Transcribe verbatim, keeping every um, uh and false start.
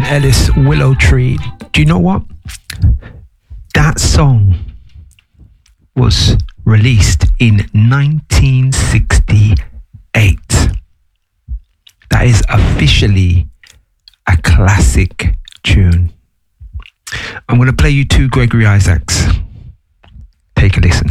Ellis, Willow Tree. Do you know what? That song was released in nineteen sixty-eight. That is officially a classic tune. I'm going to play you two Gregory Isaacs. Take a listen.